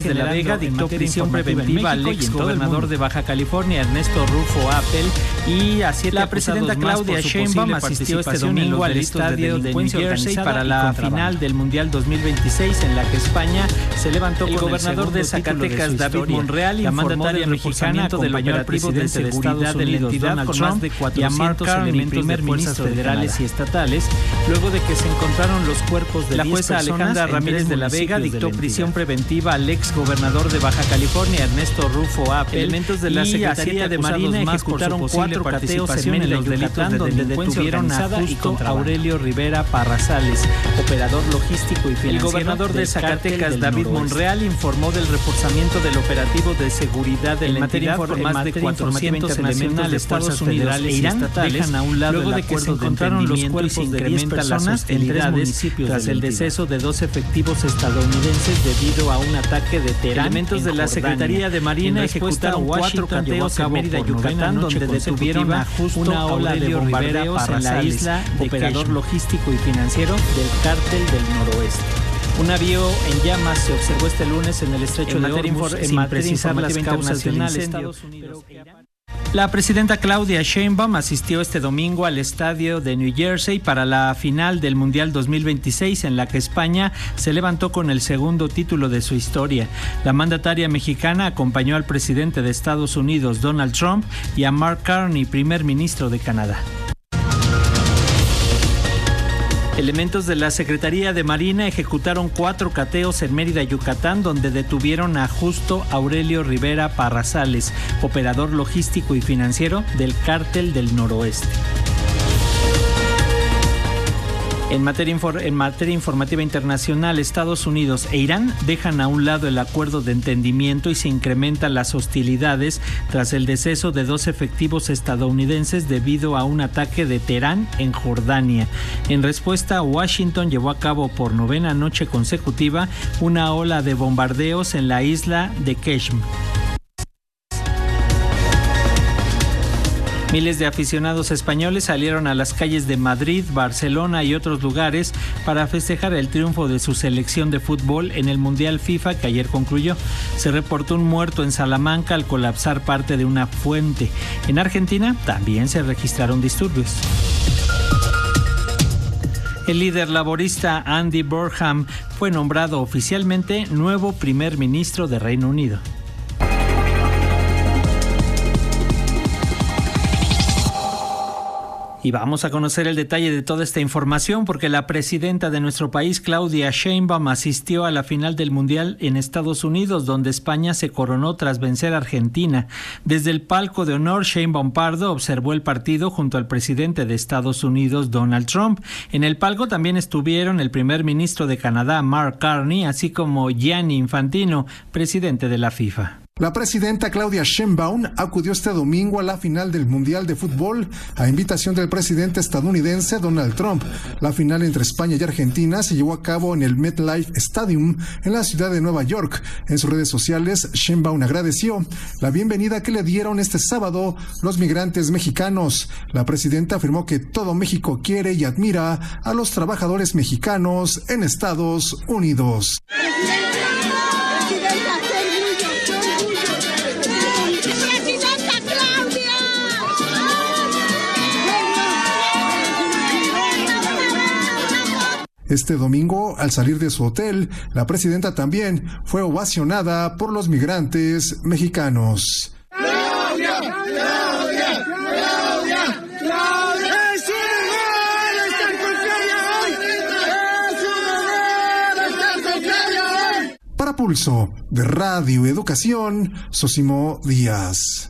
de la Vega dictó prisión preventiva al ex gobernador de Baja California, Ernesto Rufo Appel, y a 7 la presidenta Claudia Sheinbaum asistió este domingo al estadio de New Jersey para la final del Mundial 2026 en la que España se levantó con el gobernador de Zacatecas, David Monreal, la mandataria mexicana acompañó al presidente de seguridad de la entidad con más de 400 elementos de fuerzas federales y estatales, luego de que se encontraron los cuerpos de la jueza Alejandra Ramírez de la Vega dictó prisión preventiva al ex gobernador de Baja California, Ernesto Rufo Appel. Elementos de la Secretaría de Marina ejecutaron 4 cateos en los delitos donde detuvieron a Justo Aurelio Rivera Parrazales, operador logístico y financiero. El gobernador de Zacatecas, David Monreal, informó del reforzamiento del operativo de seguridad de la entidad con más de 400 elementos de fuerzas federales y estatales, dejan a un lado luego de que se encontraron los cuerpos de 10 personas en 3 municipios tras el deceso de 2 efectivos estadounidenses debido a un ataque de Teherán. Elementos de la Secretaría de Marina ejecutaron 4 cateos en Mérida, Yucatán, donde detuvieron a Justo una ola de bombardeos en la isla de operador logístico y financiero del Cártel del Noroeste. Un navío en llamas se observó este lunes en el estrecho de Hormuz sin precisar las causas del incendio. La presidenta Claudia Sheinbaum asistió este domingo al estadio de New Jersey para la final del Mundial 2026 en la que España se levantó con el segundo título de su historia. La mandataria mexicana acompañó al presidente de Estados Unidos, Donald Trump, y a Mark Carney, primer ministro de Canadá. Elementos de la Secretaría de Marina ejecutaron 4 cateos en Mérida, Yucatán, donde detuvieron a Justo Aurelio Rivera Parrazales, operador logístico y financiero del Cártel del Noroeste. En materia informativa internacional, Estados Unidos e Irán dejan a un lado el acuerdo de entendimiento y se incrementan las hostilidades tras el deceso de 2 efectivos estadounidenses debido a un ataque de Teherán en Jordania. En respuesta, Washington llevó a cabo por 9ª noche consecutiva una ola de bombardeos en la isla de Qeshm. Miles de aficionados españoles salieron a las calles de Madrid, Barcelona y otros lugares para festejar el triunfo de su selección de fútbol en el Mundial FIFA que ayer concluyó. Se reportó un muerto en Salamanca al colapsar parte de una fuente. En Argentina también se registraron disturbios. El líder laborista Andy Burnham fue nombrado oficialmente nuevo primer ministro de Reino Unido. Y vamos a conocer el detalle de toda esta información porque la presidenta de nuestro país, Claudia Sheinbaum, asistió a la final del Mundial en Estados Unidos, donde España se coronó tras vencer a Argentina. Desde el palco de honor, Sheinbaum Pardo observó el partido junto al presidente de Estados Unidos, Donald Trump. En el palco también estuvieron el primer ministro de Canadá, Mark Carney, así como Gianni Infantino, presidente de la FIFA. La presidenta Claudia Sheinbaum acudió este domingo a la final del Mundial de Fútbol a invitación del presidente estadounidense Donald Trump. La final entre España y Argentina se llevó a cabo en el MetLife Stadium en la ciudad de Nueva York. En sus redes sociales, Sheinbaum agradeció la bienvenida que le dieron este sábado los migrantes mexicanos. La presidenta afirmó que todo México quiere y admira a los trabajadores mexicanos en Estados Unidos. Este domingo, al salir de su hotel, la presidenta también fue ovacionada por los migrantes mexicanos. ¡Claudia! ¡Claudia! ¡Claudia! ¡Claudia! ¡Es un honor estar con Claudia hoy! ¡Es un honor estar con Claudia hoy! Para Pulso de Radio Educación, Sosimo Díaz.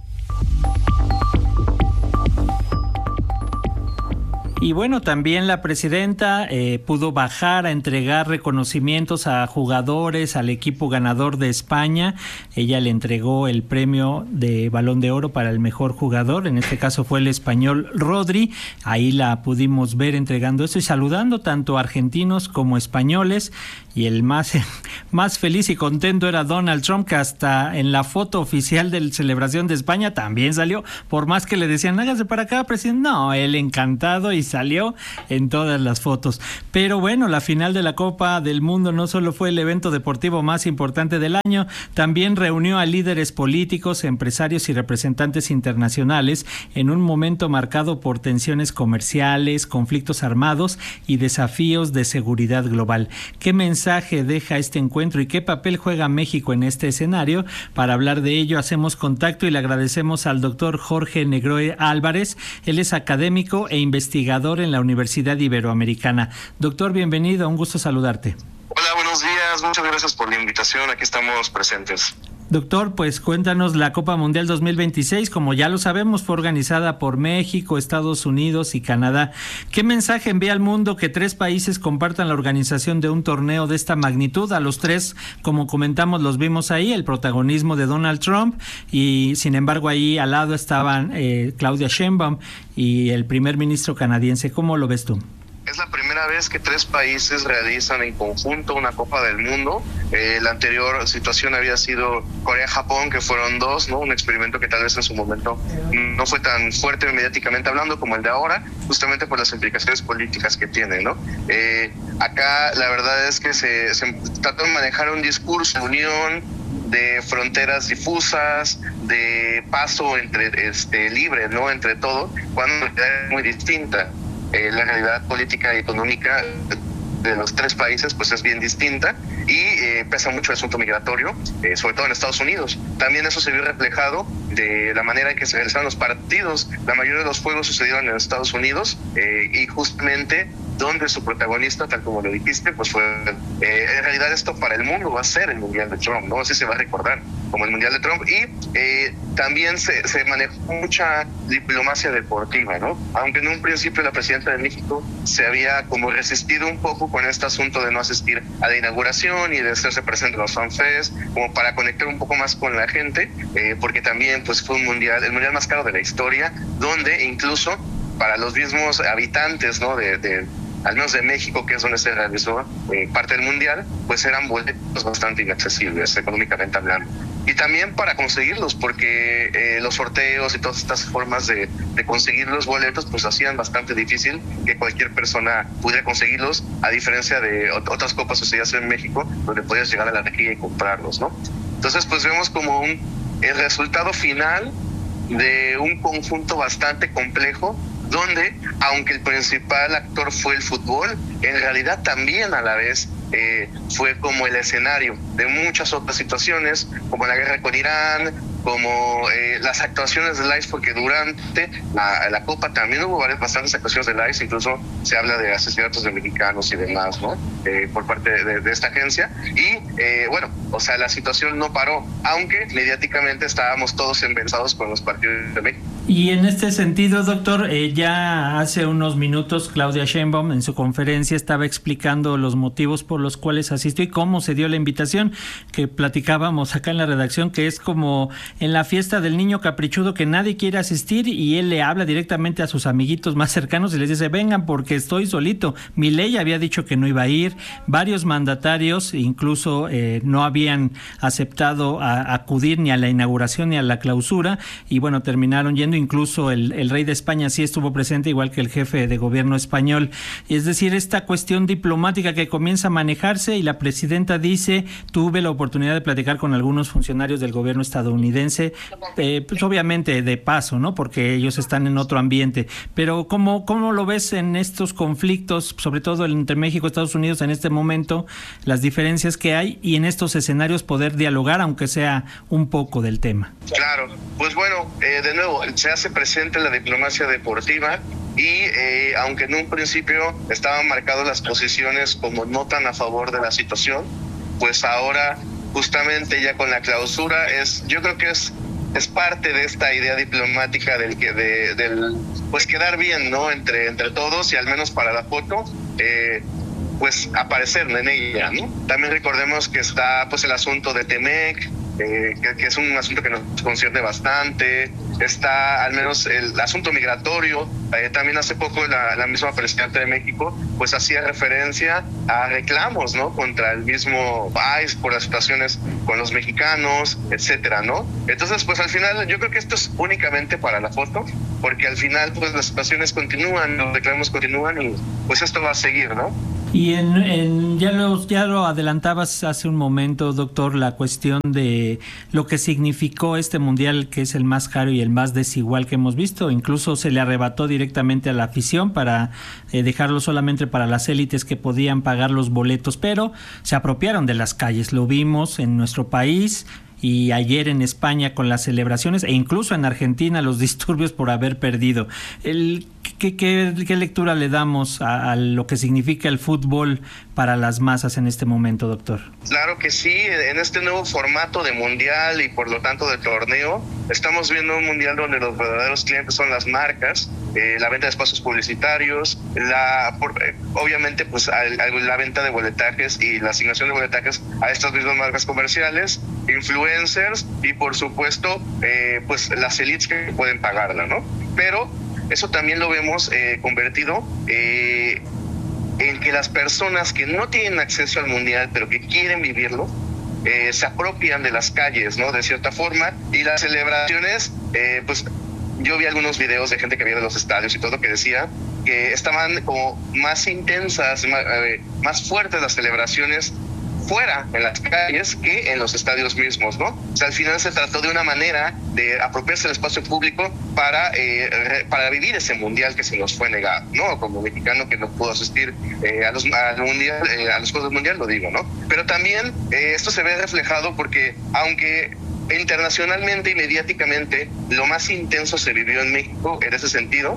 Y bueno, también la presidenta pudo bajar a entregar reconocimientos a jugadores, al equipo ganador de España. Ella le entregó el premio de Balón de Oro para el mejor jugador, en este caso fue el español Rodri. Ahí la pudimos ver entregando esto y saludando tanto a argentinos como españoles. Y el más feliz y contento era Donald Trump, que hasta en la foto oficial de la celebración de España también salió, por más que le decían, hágase para acá, presidente. No, él encantado y salió en todas las fotos. Pero bueno, la final de la Copa del Mundo no solo fue el evento deportivo más importante del año, también reunió a líderes políticos, empresarios y representantes internacionales en un momento marcado por tensiones comerciales, conflictos armados y desafíos de seguridad global. ¿Qué mensaje deja este encuentro y qué papel juega México en este escenario? Para hablar de ello hacemos contacto y le agradecemos al doctor Jorge Negroe Álvarez. Él es académico e investigador en la Universidad Iberoamericana. Doctor, bienvenido, un gusto saludarte. Hola, buenos días, muchas gracias por la invitación, aquí estamos presentes. Doctor, pues cuéntanos, la Copa Mundial 2026, como ya lo sabemos, fue organizada por México, Estados Unidos y Canadá. ¿Qué mensaje envía al mundo que 3 países compartan la organización de un torneo de esta magnitud? A los 3, como comentamos, los vimos ahí, el protagonismo de Donald Trump, y sin embargo ahí al lado estaban Claudia Sheinbaum y el primer ministro canadiense. ¿Cómo lo ves tú? Es la primera vez que 3 países realizan en conjunto una Copa del Mundo. La anterior situación había sido Corea-Japón, que fueron 2, ¿no? Un experimento que tal vez en su momento no fue tan fuerte mediáticamente hablando como el de ahora, justamente por las implicaciones políticas que tiene, ¿no? Acá la verdad es que se trató de manejar un discurso de unión, de fronteras difusas, de paso entre libre, ¿no? Entre todo, cuando es muy distinta. La realidad política y económica de los 3 países pues es bien distinta y pesa mucho el asunto migratorio, sobre todo en Estados Unidos. También eso se vio reflejado de la manera en que se realizaron los partidos. La mayoría de los juegos sucedieron en Estados Unidos y justamente donde su protagonista, tal como lo dijiste, pues fue en realidad esto para el mundo va a ser el Mundial de Trump, ¿no? Así se va a recordar como el Mundial de Trump. Y también se manejó mucha diplomacia deportiva, ¿no? Aunque en un principio la presidenta de México se había como resistido un poco con este asunto de no asistir a la inauguración y de hacerse presente en los FanFest, como para conectar un poco más con la gente, porque también pues fue el mundial más caro de la historia, donde incluso para los mismos habitantes, ¿no? Al menos de México, que es donde se realizó parte del mundial, pues eran boletos bastante inaccesibles económicamente hablando. Y también para conseguirlos, porque los sorteos y todas estas formas de conseguir los boletos pues hacían bastante difícil que cualquier persona pudiera conseguirlos, a diferencia de otras copas sucedidas en México, donde podías llegar a la taquilla y comprarlos, ¿no? Entonces pues vemos como el resultado final de un conjunto bastante complejo, donde, aunque el principal actor fue el fútbol, en realidad también a la vez fue como el escenario de muchas otras situaciones, como la guerra con Irán, como las actuaciones del ICE, porque durante la Copa también hubo bastantes actuaciones del ICE, incluso se habla de asesinatos de mexicanos y demás, ¿no? Por parte de esta agencia. Y bueno, o sea, la situación no paró, aunque mediáticamente estábamos todos envenenados con los partidos de México. Y en este sentido, doctor, ya hace unos minutos Claudia Sheinbaum en su conferencia estaba explicando los motivos por los cuales asistió y cómo se dio la invitación, que platicábamos acá en la redacción, que es como en la fiesta del niño caprichudo que nadie quiere asistir y él le habla directamente a sus amiguitos más cercanos y les dice, vengan porque estoy solito. Milei había dicho que no iba a ir, varios mandatarios incluso no habían aceptado acudir ni a la inauguración ni a la clausura y bueno, terminaron yendo. Incluso el rey de España sí estuvo presente, igual que el jefe de gobierno español. Es decir, esta cuestión diplomática que comienza a manejarse y la presidenta dice, tuve la oportunidad de platicar con algunos funcionarios del gobierno estadounidense, pues obviamente de paso, ¿no? Porque ellos están en otro ambiente. Pero ¿cómo lo ves en estos conflictos, sobre todo entre México y Estados Unidos en este momento, las diferencias que hay y en estos escenarios poder dialogar, aunque sea un poco del tema? Claro, pues bueno, de nuevo, se hace presente la diplomacia deportiva y aunque en un principio estaban marcadas las posiciones como no tan a favor de la situación, pues ahora justamente ya con la clausura yo creo que es parte de esta idea diplomática del pues quedar bien, ¿no? entre todos y al menos para la foto pues aparecer en ella, ¿no? También recordemos que está pues el asunto de Temec, que es un asunto que nos concierne bastante. Está al menos el asunto migratorio. También hace poco la misma presidenta de México pues hacía referencia a reclamos, ¿no? Contra el mismo ICE por las situaciones con los mexicanos, etcétera, ¿no? Entonces pues al final yo creo que esto es únicamente para la foto. porque al final pues las situaciones continúan, los reclamos continúan y pues esto va a seguir, ¿no? Y ya lo adelantabas hace un momento, doctor, la cuestión de lo que significó este mundial, que es el más caro y el más desigual que hemos visto. Incluso se le arrebató directamente a la afición para dejarlo solamente para las élites que podían pagar los boletos, pero se apropiaron de las calles. Lo vimos en nuestro país y ayer en España con las celebraciones, e incluso en Argentina los disturbios por haber perdido. ¿Qué lectura le damos a lo que significa el fútbol para las masas en este momento, doctor? Claro que sí, en este nuevo formato de mundial y por lo tanto de torneo, estamos viendo un mundial donde los verdaderos clientes son las marcas, la venta de espacios publicitarios, obviamente pues la venta de boletajes y la asignación de boletajes a estas mismas marcas comerciales, influencers y por supuesto pues las élites que pueden pagarla, ¿no? Pero eso también lo vemos convertido en que las personas que no tienen acceso al mundial pero que quieren vivirlo se apropian de las calles, ¿no? De cierta forma, y las celebraciones, pues yo vi algunos videos de gente que viene de los estadios y todo que decía que estaban como más intensas, más fuertes las celebraciones fuera en las calles que en los estadios mismos, ¿no? O sea, al final se trató de una manera de apropiarse del espacio público para vivir ese mundial que se nos fue negado, ¿no? Como mexicano que no pudo asistir a los Juegos del Mundial, lo digo, ¿no? Pero también esto se ve reflejado porque aunque internacionalmente y mediáticamente lo más intenso se vivió en México en ese sentido,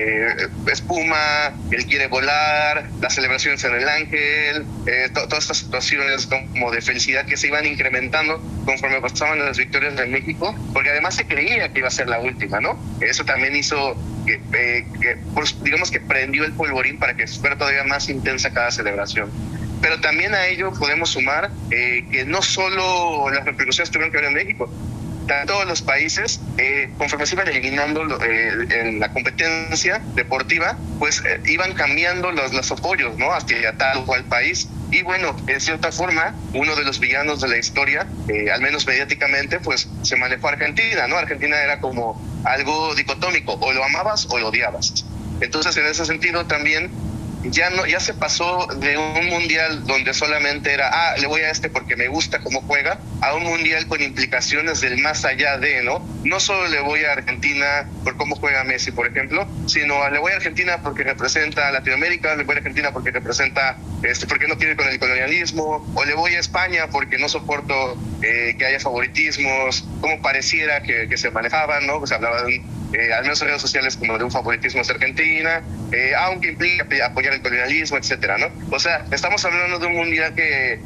espuma, él quiere volar, las celebraciones en el Ángel, todas estas situaciones como de felicidad que se iban incrementando conforme pasaban las victorias de México, porque además se creía que iba a ser la última, ¿no? Eso también hizo que pues, digamos que prendió el polvorín para que fuera todavía más intensa cada celebración. Pero también a ello podemos sumar que no solo las repercusiones tuvieron que ver en México, todos los países, conforme se iban eliminando en la competencia deportiva, pues iban cambiando los apoyos, ¿no? Hacia tal o cual país. Y bueno, en cierta forma, uno de los villanos de la historia, al menos mediáticamente, pues se manejó a Argentina, ¿no? Argentina era como algo dicotómico, o lo amabas o lo odiabas. Entonces, en ese sentido también, ya se pasó de un mundial donde solamente era, le voy a este porque me gusta cómo juega, a un mundial con implicaciones del más allá de, ¿no? No solo le voy a Argentina por cómo juega Messi, por ejemplo, sino le voy a Argentina porque representa a Latinoamérica, le voy a Argentina porque representa, porque no quiere con el colonialismo, o le voy a España porque no soporto que haya favoritismos, como pareciera que se manejaban, ¿no? Se hablaba de al menos en redes sociales como de un favoritismo hacia Argentina, aunque implica apoyar el colonialismo, etcétera, ¿no? O sea, estamos hablando de un mundial que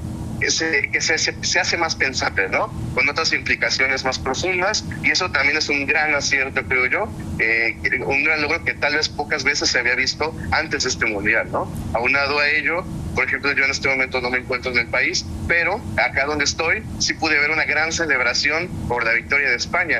se hace más pensante, ¿no? Con otras implicaciones más profundas, y eso también es un gran acierto, creo yo, un gran logro que tal vez pocas veces se había visto antes de este mundial, ¿no? Aunado a ello, por ejemplo, yo en este momento no me encuentro en el país, pero acá donde estoy sí pude ver una gran celebración por la victoria de España.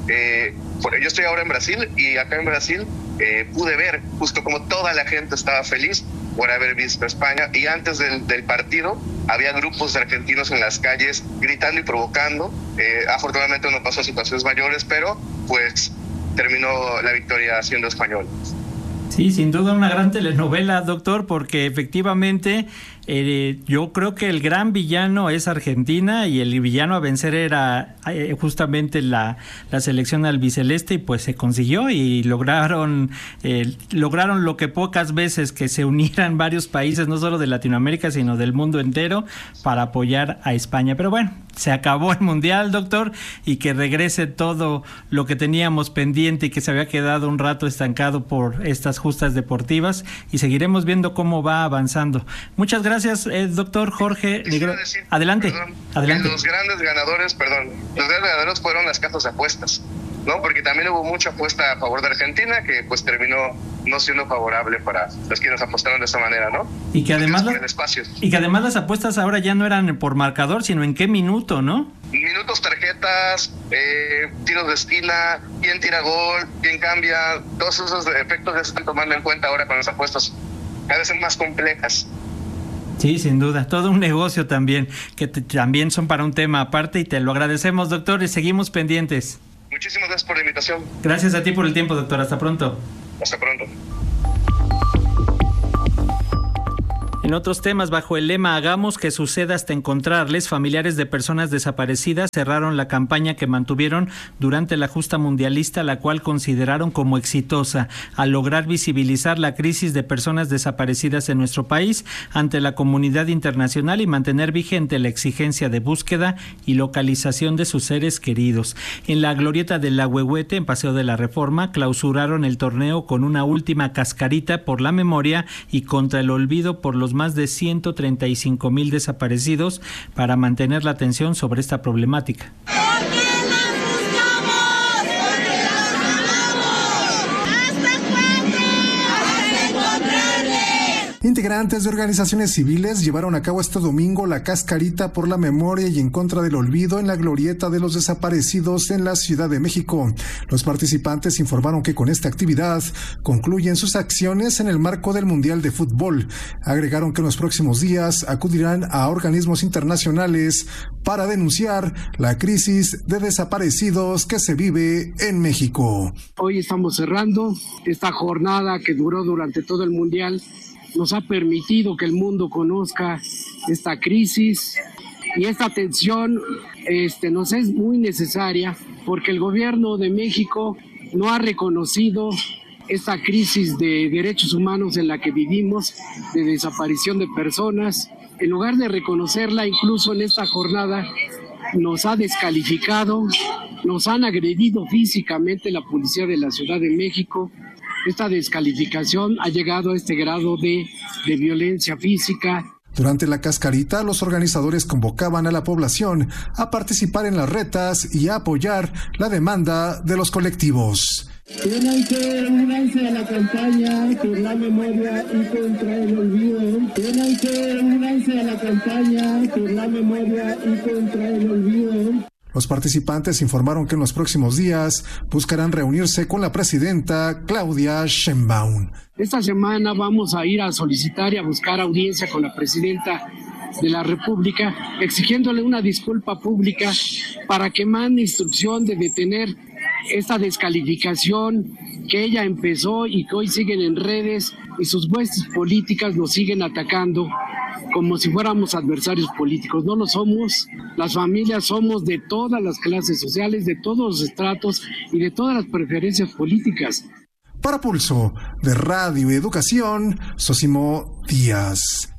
Yo estoy ahora en Brasil, y acá en Brasil pude ver justo como toda la gente estaba feliz por haber visto a España, y antes del partido había grupos de argentinos en las calles gritando y provocando. Afortunadamente no pasó a situaciones mayores, pero pues terminó la victoria siendo español. Sí, sin duda una gran telenovela, doctor, porque efectivamente yo creo que el gran villano es Argentina, y el villano a vencer era justamente la selección albiceleste, y pues se consiguió, y lograron lo que pocas veces, que se unieran varios países, no solo de Latinoamérica, sino del mundo entero, para apoyar a España. Pero bueno, se acabó el mundial, doctor, y que regrese todo lo que teníamos pendiente y que se había quedado un rato estancado por estas justas deportivas, y seguiremos viendo cómo va avanzando. Muchas gracias, doctor Jorge. Adelante. Los grandes ganadores fueron las casas de apuestas, ¿no? Porque también hubo mucha apuesta a favor de Argentina, que pues terminó no siendo favorable para los que nos apostaron de esa manera, ¿no? Y que además las apuestas ahora ya no eran por marcador, sino en qué minuto, ¿no? Minutos, tarjetas, tiros de esquina, quién tira gol, quién cambia, todos esos efectos se están tomando en cuenta ahora con las apuestas cada vez más complejas. Sí, sin duda, todo un negocio también, que también son para un tema aparte, y te lo agradecemos, doctor, y seguimos pendientes. Muchísimas gracias por la invitación. Gracias a ti por el tiempo, doctor. Hasta pronto. Hasta pronto. En otros temas, bajo el lema Hagamos que suceda hasta encontrarles, familiares de personas desaparecidas cerraron la campaña que mantuvieron durante la justa mundialista, la cual consideraron como exitosa, al lograr visibilizar la crisis de personas desaparecidas en nuestro país ante la comunidad internacional y mantener vigente la exigencia de búsqueda y localización de sus seres queridos. En la glorieta del Ahuehuete, en Paseo de la Reforma, clausuraron el torneo con una última cascarita por la memoria y contra el olvido por los más de 135,000 desaparecidos para mantener la atención sobre esta problemática. Integrantes de organizaciones civiles llevaron a cabo este domingo la cascarita por la memoria y en contra del olvido en la glorieta de los desaparecidos en la Ciudad de México. Los participantes informaron que con esta actividad concluyen sus acciones en el marco del Mundial de Fútbol. Agregaron que en los próximos días acudirán a organismos internacionales para denunciar la crisis de desaparecidos que se vive en México. Hoy estamos cerrando esta jornada que duró durante todo el Mundial. Nos ha permitido que el mundo conozca esta crisis y esta atención nos es muy necesaria porque el gobierno de México no ha reconocido esta crisis de derechos humanos en la que vivimos, de desaparición de personas. En lugar de reconocerla, incluso en esta jornada nos ha descalificado, nos han agredido físicamente la policía de la Ciudad de México. Esta descalificación ha llegado a este grado de violencia física. Durante la cascarita, los organizadores convocaban a la población a participar en las retas y a apoyar la demanda de los colectivos. Únanse a la campaña por la memoria y contra el olvido. Únanse a la campaña por la memoria y contra el olvido. Los participantes informaron que en los próximos días buscarán reunirse con la presidenta Claudia Sheinbaum. Esta semana vamos a ir a solicitar y a buscar audiencia con la presidenta de la República, exigiéndole una disculpa pública para que mande instrucción de detener esta descalificación que ella empezó y que hoy siguen en redes y sus huestes políticas nos siguen atacando como si fuéramos adversarios políticos. No lo somos. Las familias somos de todas las clases sociales, de todos los estratos y de todas las preferencias políticas. Para Pulso de Radio y Educación, Sosimo Díaz.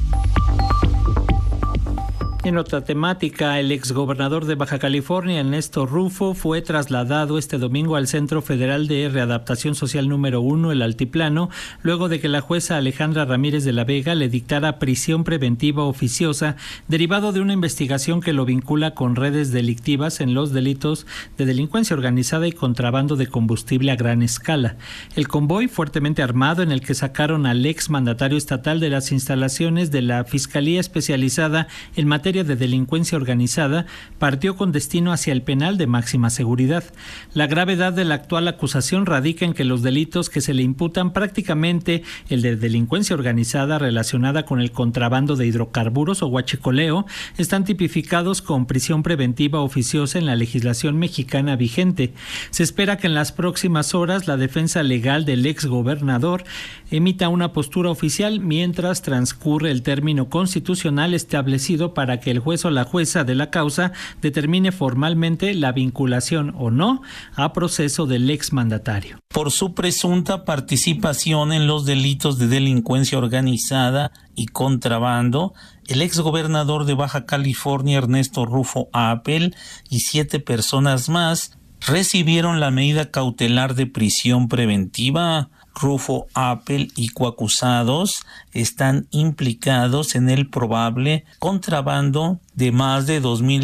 En otra temática, el exgobernador de Baja California, Ernesto Rufo, fue trasladado este domingo al Centro Federal de Readaptación Social número 1, el Altiplano, luego de que la jueza Alejandra Ramírez de la Vega le dictara prisión preventiva oficiosa, derivado de una investigación que lo vincula con redes delictivas en los delitos de delincuencia organizada y contrabando de combustible a gran escala. El convoy, fuertemente armado, en el que sacaron al exmandatario estatal de las instalaciones de la Fiscalía Especializada en Materia de Delincuencia Organizada, partió con destino hacia el penal de máxima seguridad. La gravedad de la actual acusación radica en que los delitos que se le imputan, prácticamente el de delincuencia organizada relacionada con el contrabando de hidrocarburos o huachicoleo, están tipificados con prisión preventiva oficiosa en la legislación mexicana vigente. Se espera que en las próximas horas la defensa legal del exgobernador emita una postura oficial mientras transcurre el término constitucional establecido para que el juez o la jueza de la causa determine formalmente la vinculación o no a proceso del exmandatario. Por su presunta participación en los delitos de delincuencia organizada y contrabando, el exgobernador de Baja California, Ernesto Rufo Appel, y 7 personas más recibieron la medida cautelar de prisión preventiva. Rufo Appel y coacusados están implicados en el probable contrabando de más de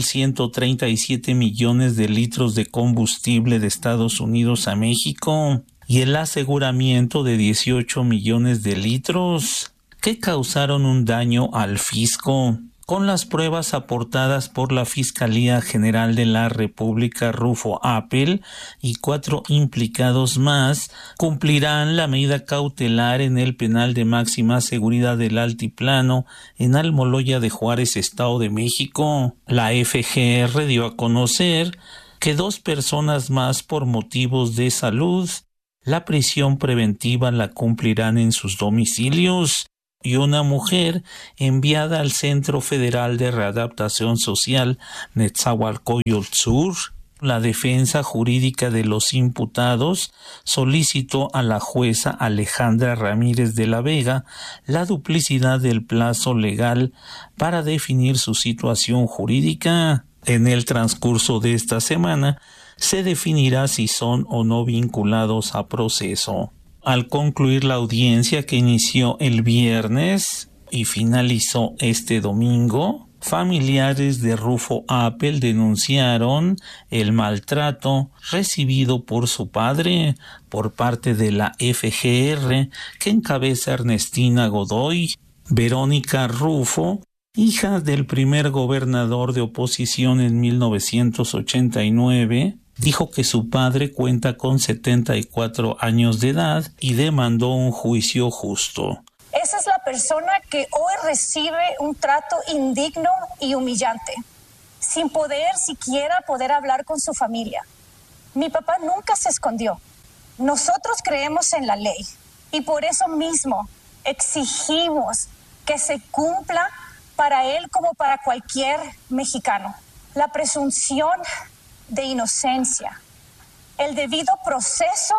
2.137 millones de litros de combustible de Estados Unidos a México y el aseguramiento de 18 millones de litros que causaron un daño al fisco. Con las pruebas aportadas por la Fiscalía General de la República, Rufo Appel y 4 implicados más cumplirán la medida cautelar en el penal de máxima seguridad del Altiplano en Almoloya de Juárez, Estado de México. La FGR dio a conocer que 2 personas más por motivos de salud. La prisión preventiva la cumplirán en sus domicilios y una mujer enviada al Centro Federal de Readaptación Social Nezahualcóyotl Sur. La defensa jurídica de los imputados solicitó a la jueza Alejandra Ramírez de la Vega la duplicidad del plazo legal para definir su situación jurídica. En el transcurso de esta semana se definirá si son o no vinculados a proceso. Al concluir la audiencia que inició el viernes y finalizó este domingo, familiares de Rufo Appel denunciaron el maltrato recibido por su padre por parte de la FGR que encabeza Ernestina Godoy. Verónica Rufo, hija del primer gobernador de oposición en 1989, dijo que su padre cuenta con 74 años de edad y demandó un juicio justo. Esa es la persona que hoy recibe un trato indigno y humillante, sin poder siquiera hablar con su familia. Mi papá nunca se escondió. Nosotros creemos en la ley y por eso mismo exigimos que se cumpla para él como para cualquier mexicano. La presunción de inocencia, el debido proceso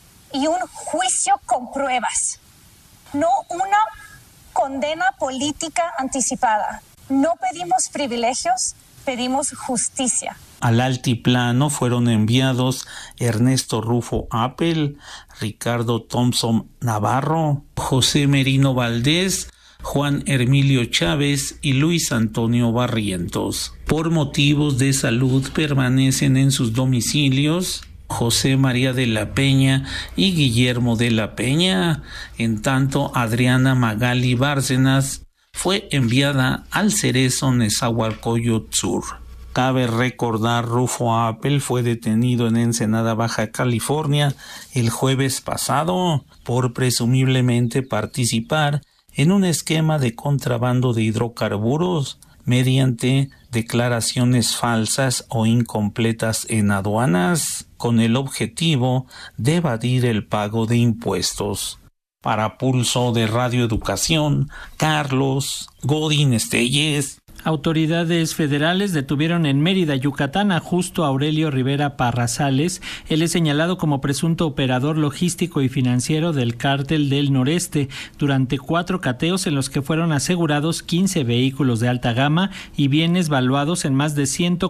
y un juicio con pruebas. No una condena política anticipada. No pedimos privilegios, pedimos justicia. Al altiplano fueron enviados Ernesto Rufo Appel, Ricardo Thompson Navarro, José Merino Valdés, Juan Hermilio Chávez y Luis Antonio Barrientos. Por motivos de salud permanecen en sus domicilios José María de la Peña y Guillermo de la Peña. En tanto, Adriana Magali Bárcenas fue enviada al Cerezo Nezahualcóyotl Sur. Cabe recordar, Rufo Appel fue detenido en Ensenada, Baja California, el jueves pasado por presumiblemente participar en un esquema de contrabando de hidrocarburos mediante declaraciones falsas o incompletas en aduanas, con el objetivo de evadir el pago de impuestos. Para Pulso de Radio Educación, Carlos Godín Estelles. Autoridades federales detuvieron en Mérida, Yucatán, a Justo Aurelio Rivera Parrazales. Él es señalado como presunto operador logístico y financiero del Cártel del Noreste durante 4 cateos en los que fueron asegurados 15 vehículos de alta gama y bienes valuados en más de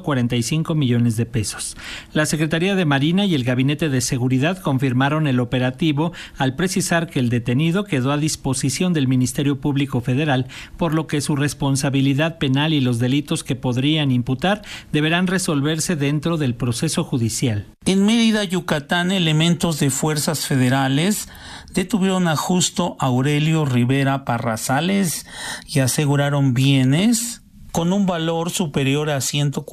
145 millones de pesos. La Secretaría de Marina y el Gabinete de Seguridad confirmaron el operativo al precisar que el detenido quedó a disposición del Ministerio Público Federal, por lo que su responsabilidad penal y los delitos que podrían imputar deberán resolverse dentro del proceso judicial. En Mérida, Yucatán, elementos de fuerzas federales detuvieron a Justo Aurelio Rivera Parrazales y aseguraron bienes con un valor superior a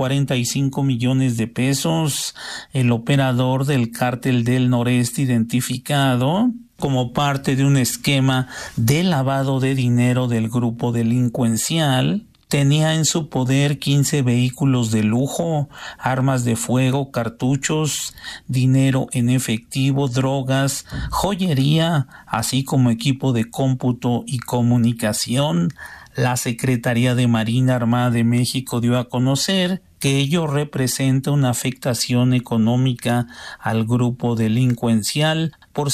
145 millones de pesos. El operador del Cártel del Noreste, identificado como parte de un esquema de lavado de dinero del grupo delincuencial, tenía en su poder 15 vehículos de lujo, armas de fuego, cartuchos, dinero en efectivo, drogas, joyería, así como equipo de cómputo y comunicación. La Secretaría de Marina Armada de México dio a conocer que ello representa una afectación económica al grupo delincuencial por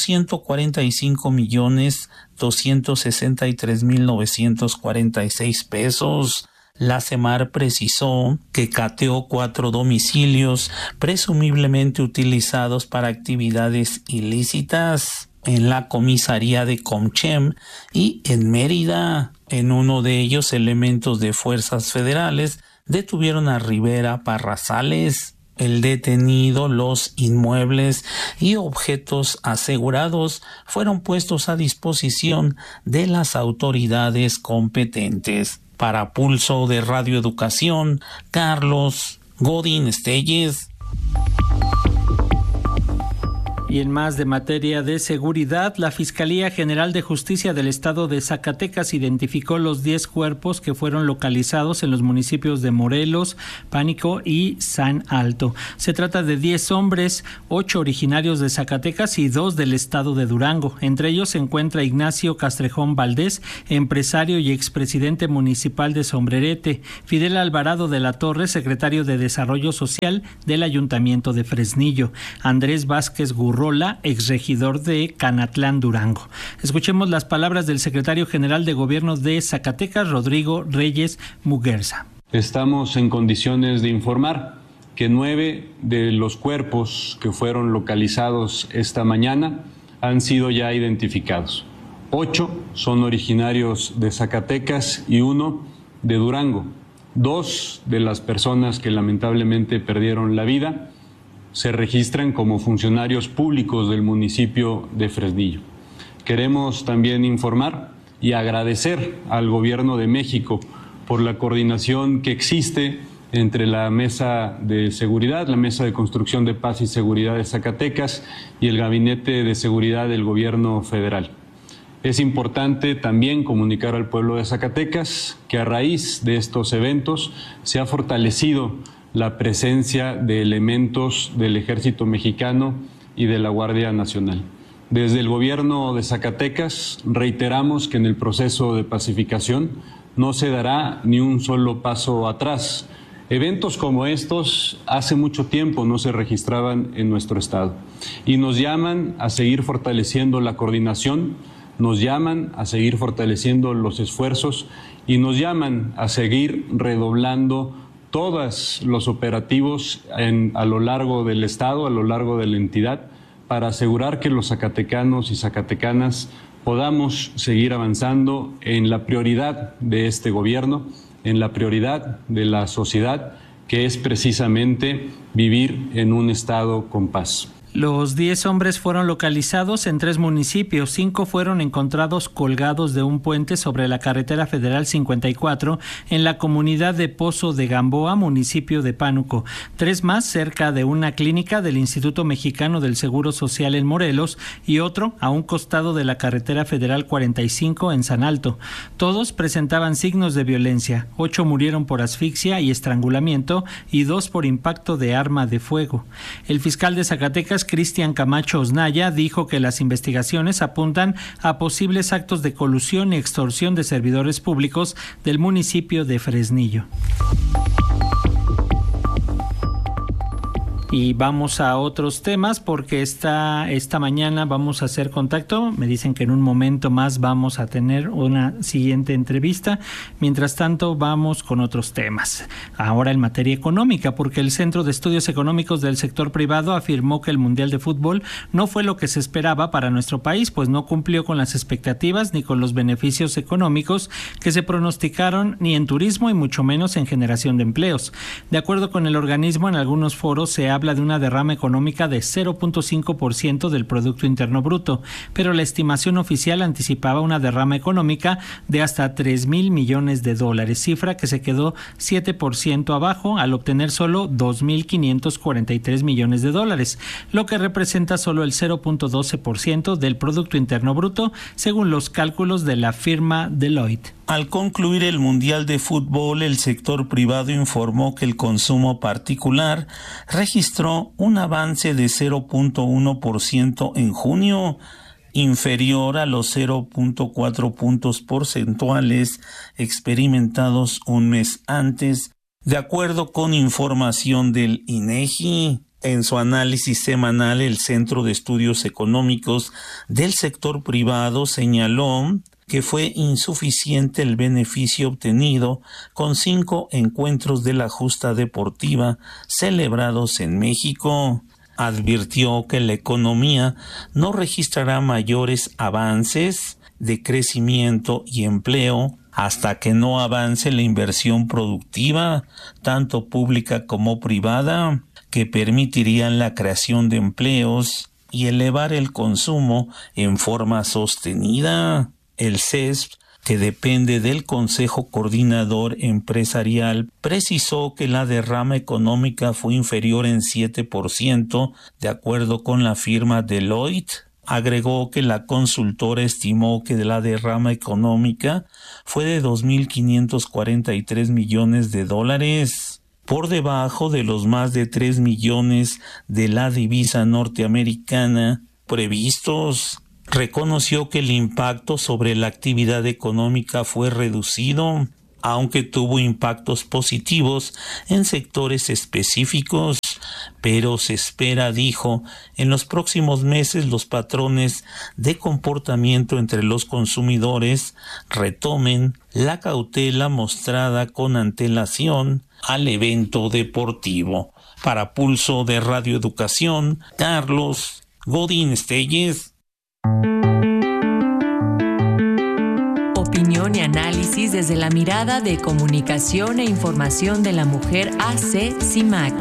145,263,946 pesos. La SEMAR precisó que cateó 4 domicilios presumiblemente utilizados para actividades ilícitas en la comisaría de Comchem y en Mérida. En uno de ellos, elementos de fuerzas federales detuvieron a Rivera Parrazales. El detenido, los inmuebles y objetos asegurados fueron puestos a disposición de las autoridades competentes. Para Pulso de Radio Educación, Carlos Godín Estelles. Y en más de materia de seguridad, la Fiscalía General de Justicia del Estado de Zacatecas identificó los 10 cuerpos que fueron localizados en los municipios de Morelos, Pánuco y San Alto. Se trata de 10 hombres, 8 originarios de Zacatecas y 2 del estado de Durango. Entre ellos se encuentra Ignacio Castrejón Valdés, empresario y expresidente municipal de Sombrerete, Fidel Alvarado de la Torre, secretario de Desarrollo Social del Ayuntamiento de Fresnillo, Andrés Vázquez Gurrola, exregidor de Canatlán, Durango. Escuchemos las palabras del secretario general de Gobierno de Zacatecas, Rodrigo Reyes Muguerza. Estamos en condiciones de informar que 9 de los cuerpos que fueron localizados esta mañana han sido ya identificados. 8 son originarios de Zacatecas y 1 de Durango. 2 de las personas que lamentablemente perdieron la vida se registran como funcionarios públicos del municipio de Fresnillo. Queremos también informar y agradecer al Gobierno de México por la coordinación que existe entre la Mesa de Seguridad, la Mesa de Construcción de Paz y Seguridad de Zacatecas y el Gabinete de Seguridad del Gobierno Federal. Es importante también comunicar al pueblo de Zacatecas que a raíz de estos eventos se ha fortalecido la presencia de elementos del Ejército Mexicano y de la Guardia Nacional. Desde el gobierno de Zacatecas reiteramos que en el proceso de pacificación no se dará ni un solo paso atrás. Eventos como estos hace mucho tiempo no se registraban en nuestro estado y nos llaman a seguir fortaleciendo la coordinación, nos llaman a seguir fortaleciendo los esfuerzos y nos llaman a seguir redoblando todos los operativos a lo largo del estado, a lo largo de la entidad, para asegurar que los zacatecanos y zacatecanas podamos seguir avanzando en la prioridad de este gobierno, en la prioridad de la sociedad, que es precisamente vivir en un estado con paz. Los 10 hombres fueron localizados en 3 municipios, 5 fueron encontrados colgados de un puente sobre la carretera federal 54 en la comunidad de Pozo de Gamboa, municipio de Pánuco, 3 más cerca de una clínica del Instituto Mexicano del Seguro Social en Morelos y otro a un costado de la carretera federal 45 en San Alto. Todos presentaban signos de violencia, 8 murieron por asfixia y estrangulamiento y 2 por impacto de arma de fuego. El fiscal de Zacatecas, Cristian Camacho Osnaya, dijo que las investigaciones apuntan a posibles actos de colusión y extorsión de servidores públicos del municipio de Fresnillo. Y vamos a otros temas porque esta mañana vamos a hacer contacto. Me dicen que en un momento más vamos a tener una siguiente entrevista. Mientras tanto, vamos con otros temas. Ahora en materia económica, porque el Centro de Estudios Económicos del Sector Privado afirmó que el Mundial de Fútbol no fue lo que se esperaba para nuestro país, pues no cumplió con las expectativas ni con los beneficios económicos que se pronosticaron ni en turismo y mucho menos en generación de empleos. De acuerdo con el organismo, en algunos foros se habla de una derrama económica de 0.5% del Producto Interno Bruto, pero la estimación oficial anticipaba una derrama económica de hasta 3,000 millones de dólares, cifra que se quedó 7% abajo al obtener solo 2,543 millones de dólares, lo que representa solo el 0.12% del Producto Interno Bruto, según los cálculos de la firma Deloitte. Al concluir el Mundial de Fútbol, el sector privado informó que el consumo particular registró un avance de 0.1% en junio, inferior a los 0.4 puntos porcentuales experimentados un mes antes, de acuerdo con información del INEGI. En su análisis semanal, el Centro de Estudios Económicos del sector privado señaló que fue insuficiente el beneficio obtenido con 5 encuentros de la justa deportiva celebrados en México. Advirtió que la economía no registrará mayores avances de crecimiento y empleo hasta que no avance la inversión productiva, tanto pública como privada, que permitirían la creación de empleos y elevar el consumo en forma sostenida. El CESP que depende del Consejo Coordinador Empresarial, precisó que la derrama económica fue inferior en 7%, de acuerdo con la firma Deloitte. Agregó que la consultora estimó que la derrama económica fue de $2.543 millones, por debajo de los más de 3 millones de la divisa norteamericana previstos. Reconoció que el impacto sobre la actividad económica fue reducido, aunque tuvo impactos positivos en sectores específicos, pero se espera, dijo, en los próximos meses los patrones de comportamiento entre los consumidores retomen la cautela mostrada con antelación al evento deportivo. Para Pulso de Radio Educación, Carlos Godín Estelles. Opinión y análisis desde la mirada de Comunicación e Información de la Mujer AC-CIMAC.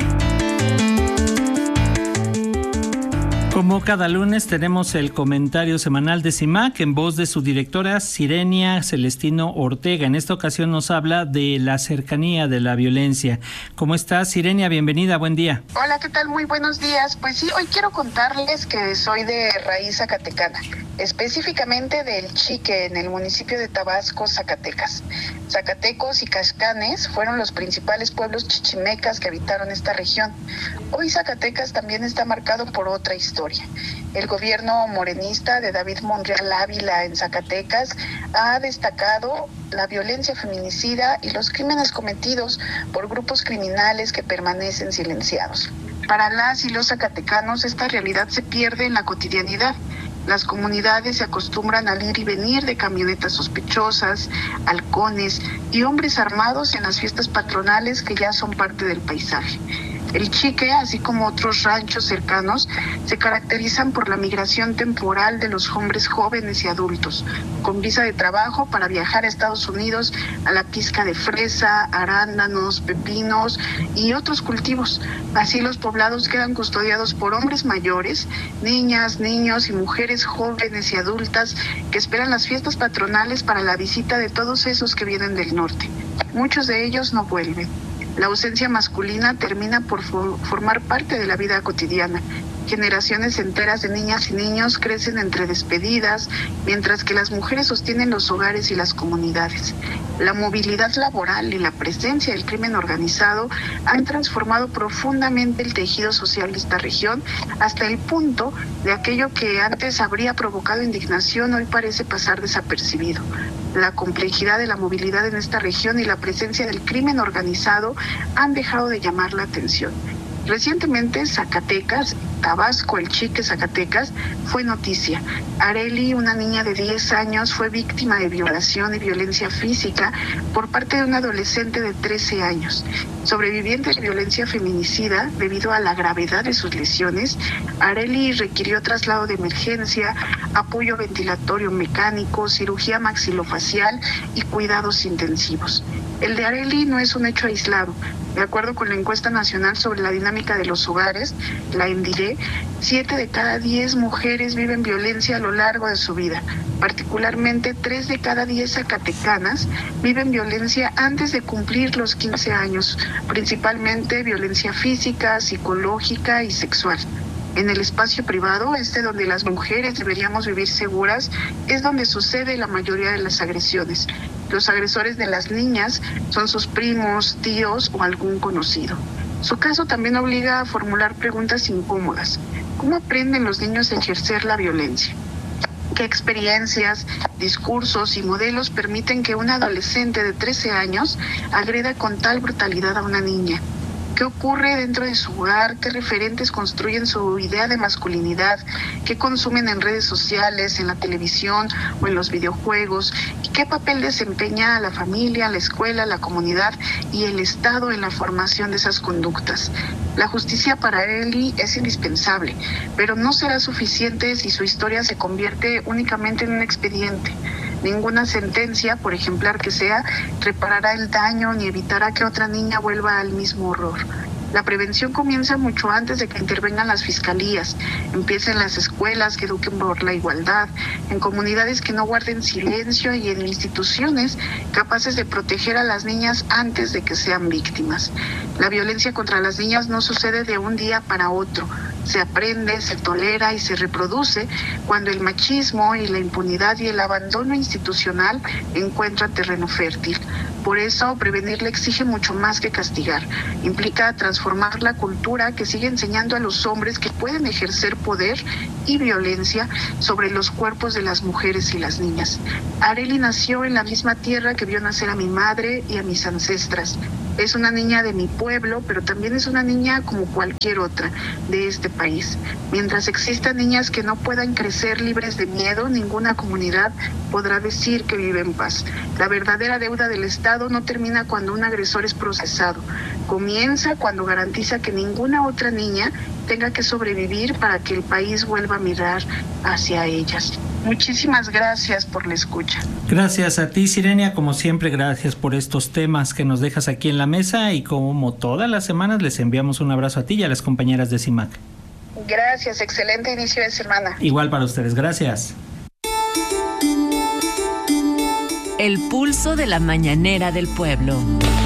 Como cada lunes tenemos el comentario semanal de CIMAC en voz de su directora Sirenia Celestino Ortega. En esta ocasión nos habla de la cercanía de la violencia. ¿Cómo estás, Sirenia? Bienvenida, buen día. Hola, ¿qué tal? Muy buenos días. Pues sí, hoy quiero contarles que soy de raíz zacatecana, específicamente del Chique, en el municipio de Tabasco, Zacatecas. Zacatecos y Cascanes fueron los principales pueblos chichimecas que habitaron esta región. Hoy Zacatecas también está marcado por otra historia. El gobierno morenista de David Monreal Ávila en Zacatecas ha destacado la violencia feminicida y los crímenes cometidos por grupos criminales que permanecen silenciados. Para las y los zacatecanos, esta realidad se pierde en la cotidianidad. Las comunidades se acostumbran al ir y venir de camionetas sospechosas, halcones y hombres armados en las fiestas patronales que ya son parte del paisaje. El Chique, así como otros ranchos cercanos, se caracterizan por la migración temporal de los hombres jóvenes y adultos, con visa de trabajo para viajar a Estados Unidos a la pizca de fresa, arándanos, pepinos y otros cultivos. Así los poblados quedan custodiados por hombres mayores, niñas, niños y mujeres jóvenes y adultas que esperan las fiestas patronales para la visita de todos esos que vienen del norte. Muchos de ellos no vuelven. La ausencia masculina termina por formar parte de la vida cotidiana. Generaciones enteras de niñas y niños crecen entre despedidas, mientras que las mujeres sostienen los hogares y las comunidades. La movilidad laboral y la presencia del crimen organizado han transformado profundamente el tejido social de esta región, hasta el punto de aquello que antes habría provocado indignación hoy parece pasar desapercibido. La complejidad de la movilidad en esta región y la presencia del crimen organizado han dejado de llamar la atención. Recientemente, Zacatecas, Tabasco, el Chique Zacatecas, fue noticia. Areli, una niña de 10 años, fue víctima de violación y violencia física por parte de un adolescente de 13 años. Sobreviviente de violencia feminicida, debido a la gravedad de sus lesiones, Areli requirió traslado de emergencia, apoyo ventilatorio mecánico, cirugía maxilofacial y cuidados intensivos. El de Areli no es un hecho aislado. De acuerdo con la encuesta nacional sobre la dinámica de los hogares, la ENDIRE, 7 de cada 10 mujeres viven violencia a lo largo de su vida. Particularmente, 3 de cada 10 zacatecanas viven violencia antes de cumplir los 15 años, principalmente violencia física, psicológica y sexual. En el espacio privado, donde las mujeres deberíamos vivir seguras, es donde sucede la mayoría de las agresiones. Los agresores de las niñas son sus primos, tíos o algún conocido. Su caso también obliga a formular preguntas incómodas. ¿Cómo aprenden los niños a ejercer la violencia? ¿Qué experiencias, discursos y modelos permiten que un adolescente de 13 años agreda con tal brutalidad a una niña? ¿Qué ocurre dentro de su hogar? ¿Qué referentes construyen su idea de masculinidad? ¿Qué consumen en redes sociales, en la televisión o en los videojuegos? ¿Y qué papel desempeña la familia, la escuela, la comunidad y el Estado en la formación de esas conductas? La justicia para Areli es indispensable, pero no será suficiente si su historia se convierte únicamente en un expediente. Ninguna sentencia, por ejemplar que sea, reparará el daño ni evitará que otra niña vuelva al mismo horror. La prevención comienza mucho antes de que intervengan las fiscalías, empieza en las escuelas que eduquen por la igualdad, en comunidades que no guarden silencio y en instituciones capaces de proteger a las niñas antes de que sean víctimas. La violencia contra las niñas no sucede de un día para otro. Se aprende, se tolera y se reproduce cuando el machismo y la impunidad y el abandono institucional encuentran terreno fértil. Por eso, prevenirla exige mucho más que castigar. Implica transformar la cultura que sigue enseñando a los hombres que pueden ejercer poder y violencia sobre los cuerpos de las mujeres y las niñas. Arely nació en la misma tierra que vio nacer a mi madre y a mis ancestras. Es una niña de mi pueblo, pero también es una niña como cualquier otra de este país. Mientras existan niñas que no puedan crecer libres de miedo, ninguna comunidad podrá decir que vive en paz. La verdadera deuda del Estado no termina cuando un agresor es procesado. Comienza cuando garantiza que ninguna otra niña tenga que sobrevivir para que el país vuelva a mirar hacia ellas. Muchísimas gracias por la escucha. Gracias a ti, Sirenia. Como siempre, gracias por estos temas que nos dejas aquí en la mesa, y como todas las semanas les enviamos un abrazo a ti y a las compañeras de CIMAC. Gracias, excelente inicio de semana. Igual para ustedes, gracias. El pulso de la mañanera del pueblo.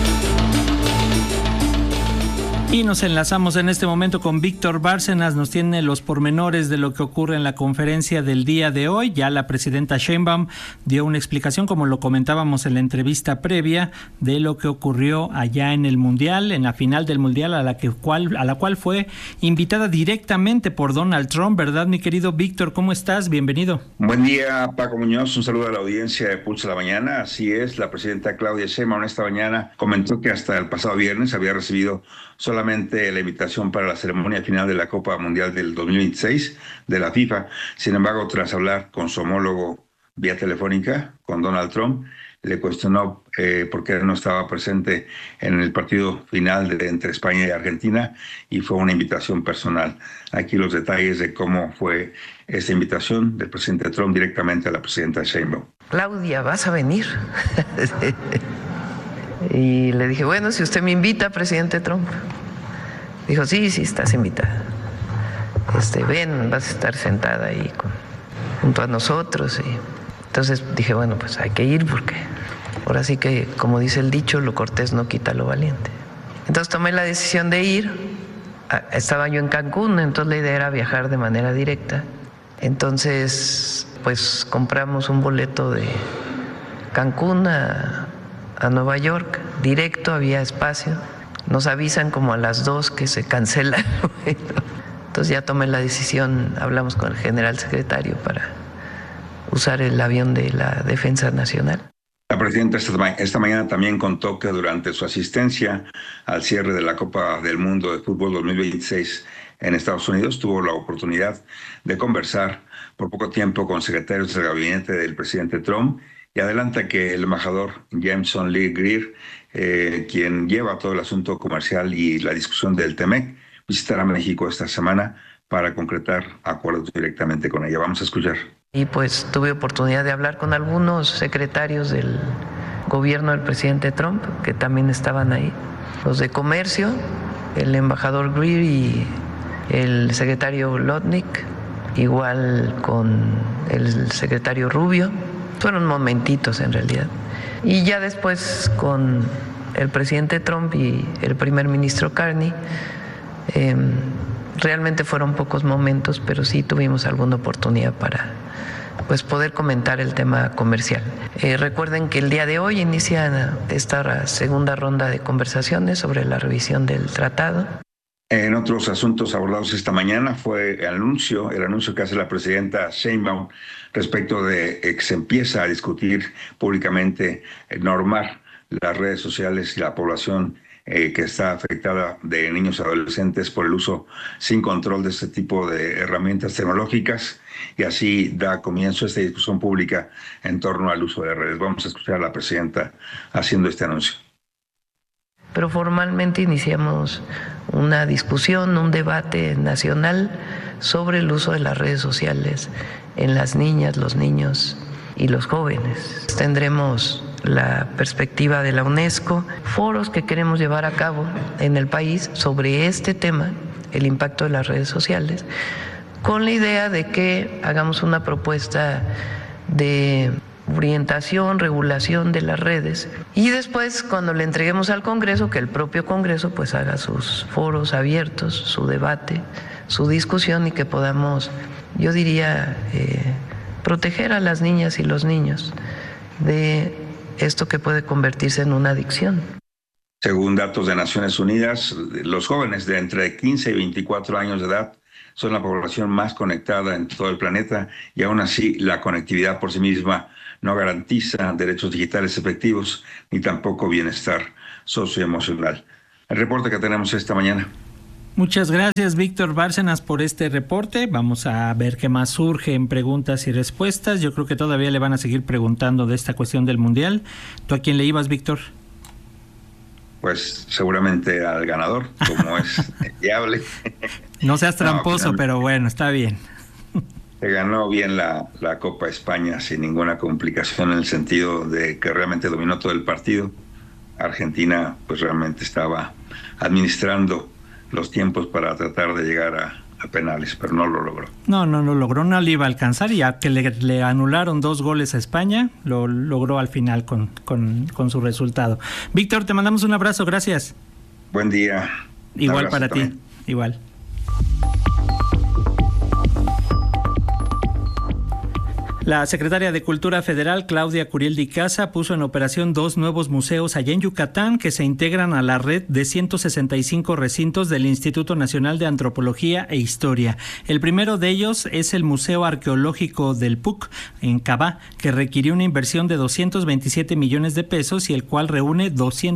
Y nos enlazamos en este momento con Víctor Bárcenas. Nos tiene los pormenores de lo que ocurre en la conferencia del día de hoy. Ya la presidenta Sheinbaum dio una explicación, como lo comentábamos en la entrevista previa, de lo que ocurrió allá en el Mundial, en la final del Mundial, a la cual fue invitada directamente por Donald Trump, ¿verdad, mi querido Víctor? ¿Cómo estás? Bienvenido. Buen día, Paco Muñoz. Un saludo a la audiencia de Pulso de la Mañana. Así es, la presidenta Claudia Sheinbaum esta mañana comentó que hasta el pasado viernes había recibido solamente la invitación para la ceremonia final de la Copa Mundial del 2026 de la FIFA. Sin embargo, tras hablar con su homólogo vía telefónica, con Donald Trump, le cuestionó por qué no estaba presente en el partido final entre España y Argentina, y fue una invitación personal. Aquí los detalles de cómo fue esta invitación del presidente Trump directamente a la presidenta Sheinbaum. Claudia, ¿vas a venir? Y le dije, bueno, si usted me invita, presidente Trump. Dijo, sí, estás invitada. Ven, vas a estar sentada ahí junto a nosotros. Y entonces dije, bueno, pues hay que ir, porque ahora sí que, como dice el dicho, lo cortés no quita lo valiente. Entonces tomé la decisión de ir. Estaba yo en Cancún, entonces la idea era viajar de manera directa. Entonces, pues compramos un boleto de Cancún a Nueva York, directo, había espacio. Nos avisan como a las 2 que se cancela el vuelo. Entonces ya tomé la decisión, hablamos con el general secretario para usar el avión de la Defensa Nacional. La presidenta esta mañana también contó que durante su asistencia al cierre de la Copa del Mundo de Fútbol 2026 en Estados Unidos tuvo la oportunidad de conversar por poco tiempo con secretarios del gabinete del presidente Trump, y adelanta que el embajador Jameson Lee Greer, quien lleva todo el asunto comercial y la discusión del TEMEC, visitará México esta semana para concretar acuerdos directamente con ella. Vamos a escuchar. Y pues tuve oportunidad de hablar con algunos secretarios del gobierno del presidente Trump, que también estaban ahí. Los de comercio, el embajador Greer y el secretario Lotnick, igual con el secretario Rubio. Fueron momentitos en realidad. Y ya después con el presidente Trump y el primer ministro Carney, realmente fueron pocos momentos, pero sí tuvimos alguna oportunidad para poder comentar el tema comercial. Recuerden que el día de hoy inicia esta segunda ronda de conversaciones sobre la revisión del tratado. En otros asuntos abordados esta mañana fue el anuncio que hace la presidenta Sheinbaum respecto de que se empieza a discutir públicamente normar las redes sociales y la población que está afectada de niños y adolescentes por el uso sin control de este tipo de herramientas tecnológicas, y así da comienzo esta discusión pública en torno al uso de redes. Vamos a escuchar a la presidenta haciendo este anuncio. Pero formalmente iniciamos una discusión, un debate nacional sobre el uso de las redes sociales en las niñas, los niños y los jóvenes. Tendremos la perspectiva de la UNESCO, foros que queremos llevar a cabo en el país sobre este tema, el impacto de las redes sociales, con la idea de que hagamos una propuesta de orientación, regulación de las redes, y después cuando le entreguemos al Congreso, que el propio Congreso pues haga sus foros abiertos, su debate, su discusión, y que podamos, yo diría, proteger a las niñas y los niños de esto que puede convertirse en una adicción. Según datos de Naciones Unidas, los jóvenes de entre 15 y 24 años de edad son la población más conectada en todo el planeta, y aún así la conectividad por sí misma no garantiza derechos digitales efectivos ni tampoco bienestar socioemocional. El reporte que tenemos esta mañana. Muchas gracias, Víctor Bárcenas, por este reporte. Vamos a ver qué más surge en preguntas y respuestas. Yo creo que todavía le van a seguir preguntando de esta cuestión del Mundial. ¿Tú a quién le ibas, Víctor? Pues seguramente al ganador, como es viable. No seas tramposo, pero bueno, está bien. Se ganó bien la Copa España sin ninguna complicación, en el sentido de que realmente dominó todo el partido. Argentina pues realmente estaba administrando los tiempos para tratar de llegar a penales, pero no lo logró. No lo logró, no le iba a alcanzar, y ya que le anularon 2 goles a España, lo logró al final con su resultado. Víctor, te mandamos un abrazo, gracias. Buen día. Igual para ti, igual. La secretaria de Cultura Federal, Claudia Curiel de Icaza, puso en operación 2 nuevos museos allá en Yucatán que se integran a la red de 165 recintos del Instituto Nacional de Antropología e Historia. El primero de ellos es el Museo Arqueológico del PUC, en Cabá, que requirió una inversión de 227 millones de pesos y el cual reúne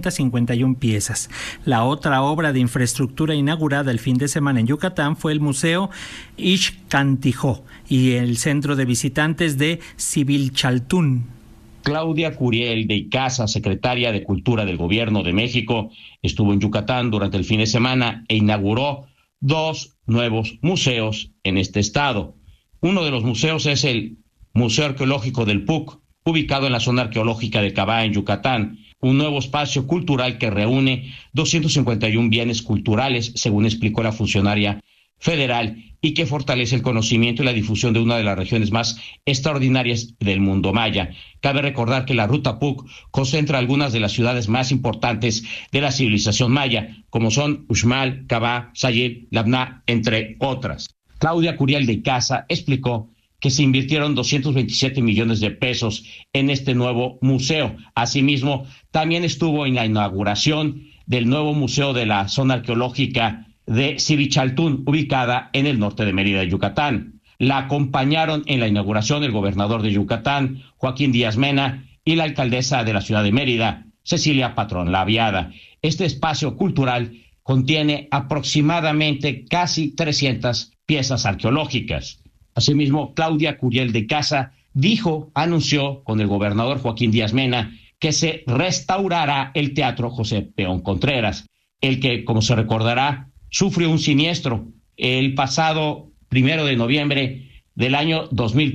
251 piezas. La otra obra de infraestructura inaugurada el fin de semana en Yucatán fue el Museo Ixcantijó y el Centro de Visitantes de Civilchaltún. Claudia Curiel de Icaza, secretaria de Cultura del Gobierno de México, estuvo en Yucatán durante el fin de semana e inauguró 2 nuevos museos en este estado. Uno de los museos es el Museo Arqueológico del PUC, ubicado en la zona arqueológica de Cabá, en Yucatán, un nuevo espacio cultural que reúne 251 bienes culturales, según explicó la funcionaria federal, y que fortalece el conocimiento y la difusión de una de las regiones más extraordinarias del mundo maya. Cabe recordar que la Ruta PUC concentra algunas de las ciudades más importantes de la civilización maya, como son Uxmal, Cabá, Sayil, Labná, entre otras. Claudia Curiel de Icaza explicó que se invirtieron 227 millones de pesos en este nuevo museo. Asimismo, también estuvo en la inauguración del nuevo museo de la zona arqueológica de Civilchaltún, ubicada en el norte de Mérida, Yucatán. La acompañaron en la inauguración el gobernador de Yucatán, Joaquín Díaz Mena, y la alcaldesa de la ciudad de Mérida, Cecilia Patrón Laviada. Este espacio cultural contiene aproximadamente casi 300 piezas arqueológicas. Asimismo, Claudia Curiel de Icaza anunció con el gobernador Joaquín Díaz Mena que se restaurará el Teatro José Peón Contreras, el que, como se recordará, sufrió un siniestro el pasado 1 de noviembre del año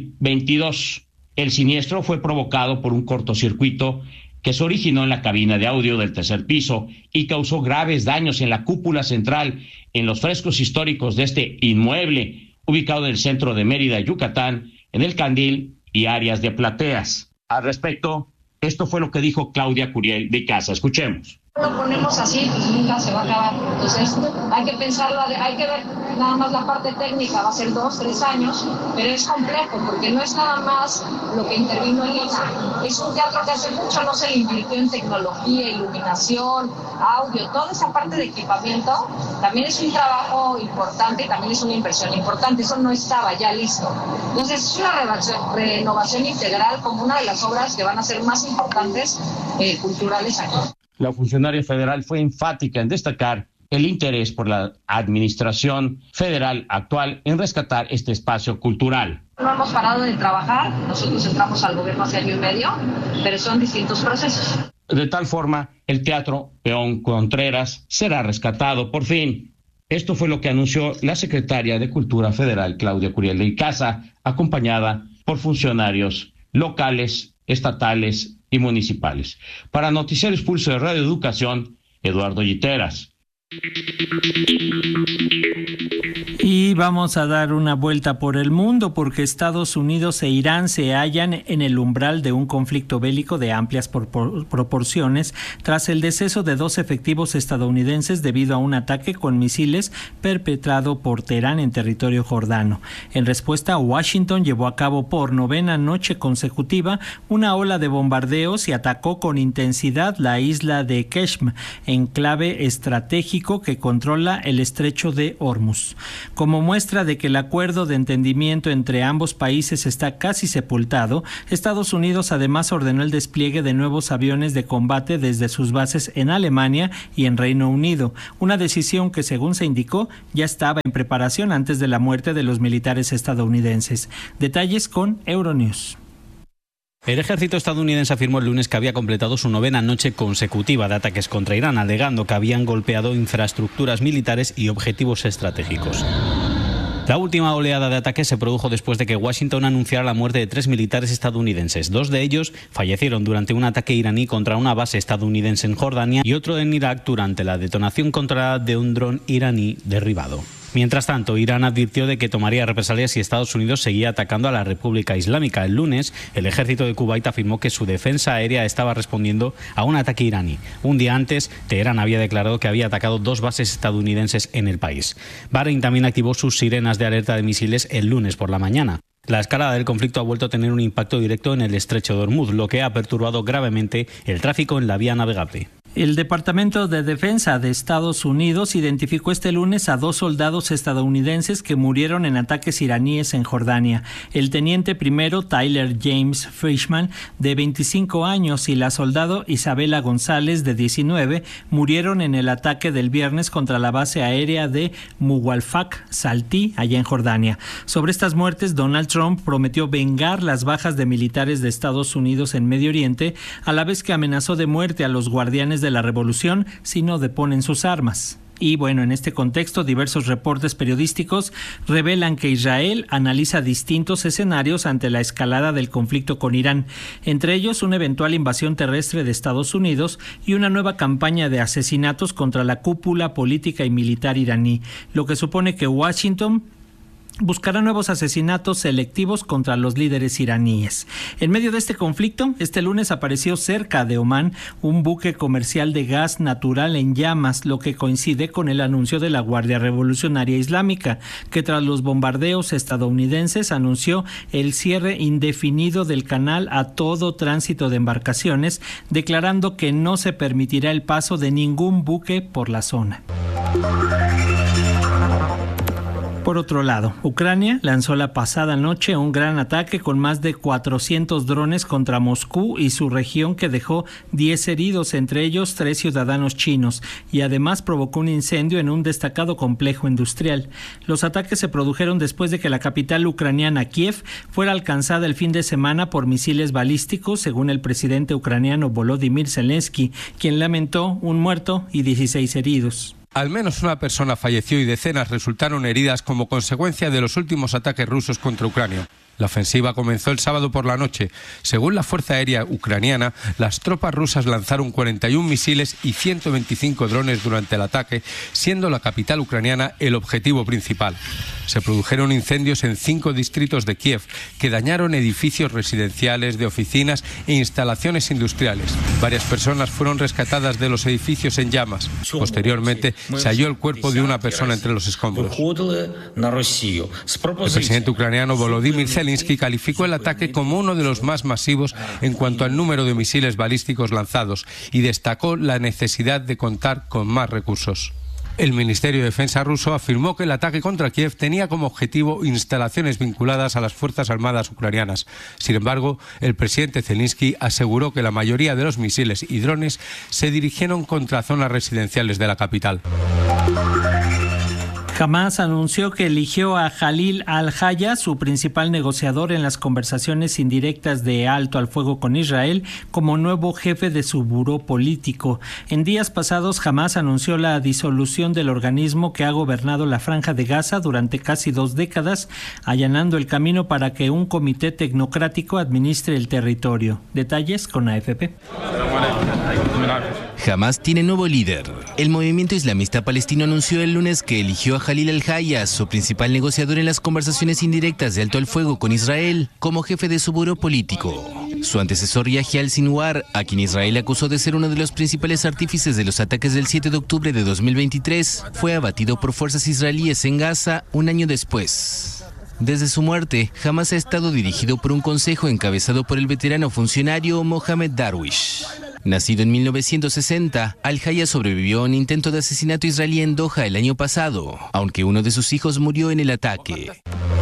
2022. El siniestro fue provocado por un cortocircuito que se originó en la cabina de audio del tercer piso y causó graves daños en la cúpula central, en los frescos históricos de este inmueble, ubicado en el centro de Mérida, Yucatán, en el Candil y áreas de plateas. Al respecto, esto fue lo que dijo Claudia Curiel de Icaza. Escuchemos. Lo ponemos así, pues nunca se va a acabar. Entonces hay que pensarlo, hay que ver nada más la parte técnica, va a ser 2, 3 años, pero es complejo porque no es nada más lo que intervino en INA. Es un teatro que hace mucho no se le invirtió en tecnología, iluminación, audio, toda esa parte de equipamiento también es un trabajo importante, también es una inversión importante, eso no estaba ya listo. Entonces es una renovación integral como una de las obras que van a ser más importantes culturales aquí. La funcionaria federal fue enfática en destacar el interés por la administración federal actual en rescatar este espacio cultural. No hemos parado de trabajar, nosotros entramos al gobierno hace 1 año y medio, pero son distintos procesos. De tal forma, el Teatro Peón Contreras será rescatado por fin. Esto fue lo que anunció la secretaria de Cultura Federal, Claudia Curiel de Icaza, acompañada por funcionarios locales, estatales y municipales. Para Noticiero Pulso de Radio Educación, Eduardo Yiteras. Y vamos a dar una vuelta por el mundo porque Estados Unidos e Irán se hallan en el umbral de un conflicto bélico de amplias proporciones tras el deceso de 2 efectivos estadounidenses debido a un ataque con misiles perpetrado por Teherán en territorio jordano. En respuesta, Washington llevó a cabo por 9ª noche consecutiva una ola de bombardeos y atacó con intensidad la isla de Qeshm, enclave estratégico que controla el estrecho de Hormuz. Como muestra de que el acuerdo de entendimiento entre ambos países está casi sepultado, Estados Unidos además ordenó el despliegue de nuevos aviones de combate desde sus bases en Alemania y en Reino Unido, una decisión que, según se indicó, ya estaba en preparación antes de la muerte de los militares estadounidenses. Detalles con Euronews. El ejército estadounidense afirmó el lunes que había completado su 9ª noche consecutiva de ataques contra Irán, alegando que habían golpeado infraestructuras militares y objetivos estratégicos. La última oleada de ataques se produjo después de que Washington anunciara la muerte de 3 militares estadounidenses. 2 de ellos fallecieron durante un ataque iraní contra una base estadounidense en Jordania y otro en Irak durante la detonación controlada de un dron iraní derribado. Mientras tanto, Irán advirtió de que tomaría represalias si Estados Unidos seguía atacando a la República Islámica. El lunes, el ejército de Kuwait afirmó que su defensa aérea estaba respondiendo a un ataque iraní. Un día antes, Teherán había declarado que había atacado 2 bases estadounidenses en el país. Bahrein también activó sus sirenas de alerta de misiles el lunes por la mañana. La escalada del conflicto ha vuelto a tener un impacto directo en el estrecho de Hormuz, lo que ha perturbado gravemente el tráfico en la vía navegable. El Departamento de Defensa de Estados Unidos identificó este lunes a 2 soldados estadounidenses que murieron en ataques iraníes en Jordania. El teniente primero Tyler James Fishman, de 25 años, y la soldado Isabela González, de 19, murieron en el ataque del viernes contra la base aérea de Muwalfaq Salti, allá en Jordania. Sobre estas muertes, Donald Trump prometió vengar las bajas de militares de Estados Unidos en Medio Oriente, a la vez que amenazó de muerte a los guardianes de la revolución si no deponen sus armas. Y bueno, en este contexto, diversos reportes periodísticos revelan que Israel analiza distintos escenarios ante la escalada del conflicto con Irán, entre ellos una eventual invasión terrestre de Estados Unidos y una nueva campaña de asesinatos contra la cúpula política y militar iraní, lo que supone que Washington buscará nuevos asesinatos selectivos contra los líderes iraníes. En medio de este conflicto, este lunes apareció cerca de Omán un buque comercial de gas natural en llamas, lo que coincide con el anuncio de la Guardia Revolucionaria Islámica, que tras los bombardeos estadounidenses anunció el cierre indefinido del canal a todo tránsito de embarcaciones, declarando que no se permitirá el paso de ningún buque por la zona. Por otro lado, Ucrania lanzó la pasada noche un gran ataque con más de 400 drones contra Moscú y su región, que dejó 10 heridos, entre ellos 3 ciudadanos chinos, y además provocó un incendio en un destacado complejo industrial. Los ataques se produjeron después de que la capital ucraniana, Kiev, fuera alcanzada el fin de semana por misiles balísticos, según el presidente ucraniano Volodymyr Zelensky, quien lamentó un muerto y 16 heridos. Al menos una persona falleció y decenas resultaron heridas como consecuencia de los últimos ataques rusos contra Ucrania. La ofensiva comenzó el sábado por la noche. Según la Fuerza Aérea Ucraniana, las tropas rusas lanzaron 41 misiles y 125 drones durante el ataque, siendo la capital ucraniana el objetivo principal. Se produjeron incendios en 5 distritos de Kiev que dañaron edificios residenciales, de oficinas e instalaciones industriales. Varias personas fueron rescatadas de los edificios en llamas. Posteriormente, se halló el cuerpo de una persona entre los escombros. El presidente ucraniano Volodymyr Zelensky calificó el ataque como uno de los más masivos en cuanto al número de misiles balísticos lanzados y destacó la necesidad de contar con más recursos. El Ministerio de Defensa ruso afirmó que el ataque contra Kiev tenía como objetivo instalaciones vinculadas a las Fuerzas Armadas ucranianas. Sin embargo, el presidente Zelensky aseguró que la mayoría de los misiles y drones se dirigieron contra zonas residenciales de la capital. Hamás anunció que eligió a Khalil al-Haya, su principal negociador en las conversaciones indirectas de alto al fuego con Israel, como nuevo jefe de su buró político. En días pasados, Hamás anunció la disolución del organismo que ha gobernado la Franja de Gaza durante casi 2 décadas, allanando el camino para que un comité tecnocrático administre el territorio. Detalles con AFP. Hamás tiene nuevo líder. El movimiento islamista palestino anunció el lunes que eligió a Khalil al-Haya, su principal negociador en las conversaciones indirectas de alto al fuego con Israel, como jefe de su buró político. Su antecesor Yahya al-Sinwar, a quien Israel acusó de ser uno de los principales artífices de los ataques del 7 de octubre de 2023, fue abatido por fuerzas israelíes en Gaza un año después. Desde su muerte, Hamás ha estado dirigido por un consejo encabezado por el veterano funcionario Mohamed Darwish. Nacido en 1960, al-Haya sobrevivió a un intento de asesinato israelí en Doha el año pasado, aunque uno de sus hijos murió en el ataque.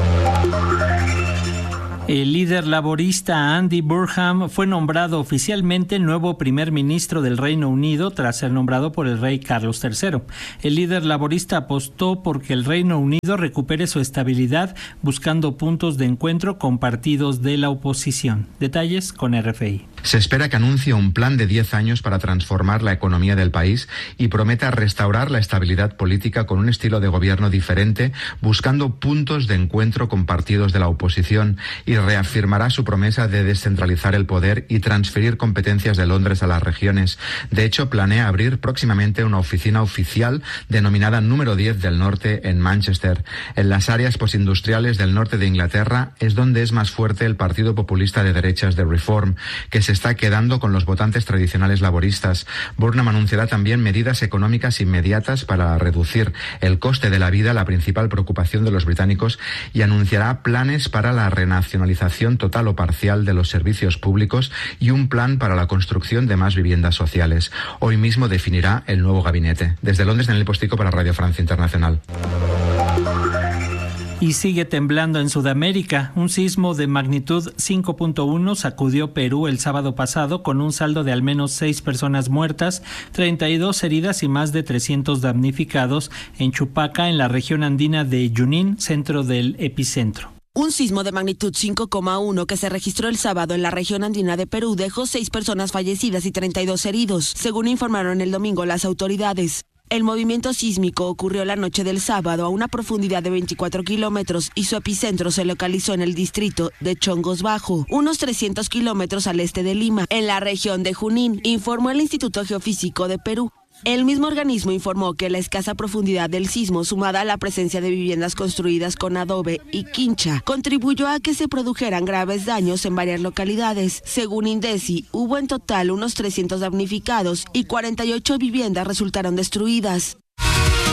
El líder laborista Andy Burnham fue nombrado oficialmente nuevo primer ministro del Reino Unido tras ser nombrado por el rey Carlos III. El líder laborista apostó por que el Reino Unido recupere su estabilidad buscando puntos de encuentro con partidos de la oposición. Detalles con RFI. Se espera que anuncie un plan de 10 años para transformar la economía del país y prometa restaurar la estabilidad política con un estilo de gobierno diferente, buscando puntos de encuentro con partidos de la oposición, y reafirmará su promesa de descentralizar el poder y transferir competencias de Londres a las regiones. De hecho, planea abrir próximamente una oficina oficial denominada número 10 del norte en Manchester. En las áreas postindustriales del norte de Inglaterra es donde es más fuerte el partido populista de derechas de Reform, que se está quedando con los votantes tradicionales laboristas. Burnham anunciará también medidas económicas inmediatas para reducir el coste de la vida, la principal preocupación de los británicos, y anunciará planes para la renacionalización total o parcial de los servicios públicos y un plan para la construcción de más viviendas sociales. Hoy mismo definirá el nuevo gabinete. Desde Londres, Daniel Postigo para Radio Francia Internacional. Y sigue temblando en Sudamérica. Un sismo de magnitud 5.1 sacudió Perú el sábado pasado con un saldo de al menos 6 personas muertas, 32 heridas y más de 300 damnificados en Chupaca, en la región andina de Junín, centro del epicentro. Un sismo de magnitud 5,1 que se registró el sábado en la región andina de Perú dejó 6 personas fallecidas y 32 heridos, según informaron el domingo las autoridades. El movimiento sísmico ocurrió la noche del sábado a una profundidad de 24 kilómetros y su epicentro se localizó en el distrito de Chongos Bajo, unos 300 kilómetros al este de Lima, en la región de Junín, informó el Instituto Geofísico de Perú. El mismo organismo informó que la escasa profundidad del sismo, sumada a la presencia de viviendas construidas con adobe y quincha, contribuyó a que se produjeran graves daños en varias localidades. Según INDECI, hubo en total unos 300 damnificados y 48 viviendas resultaron destruidas.